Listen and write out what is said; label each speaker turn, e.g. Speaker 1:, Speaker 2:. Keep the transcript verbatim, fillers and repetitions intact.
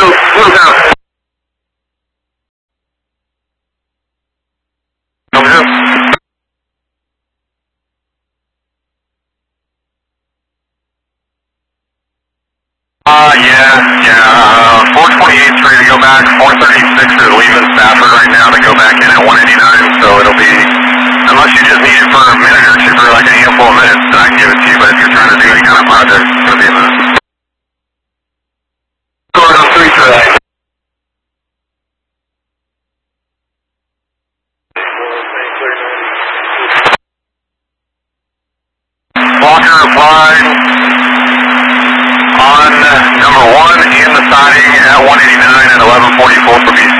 Speaker 1: two, slow down. Uh, yeah, yeah, uh, four twenty-eight is ready to go back, four thirty-six is leaving Stafford right now to go back in at one eighty-nine, so it'll be, unless you just need it for a minute or two, for like a handful of minutes, then I can give it to you, but if you're trying to do any kind of project, it's going to be a minute. Going on three for that. Walker replied on number one in the siding at one eighty-nine and eleven forty-four for B C.